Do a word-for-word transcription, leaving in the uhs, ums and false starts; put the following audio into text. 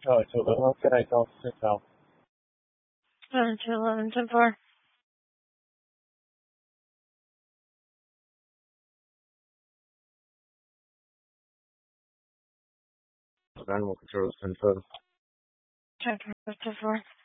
Oh, two eleven. Can I talk to Sal? Seven two eleven ten four. Animal control ten four. Ten four.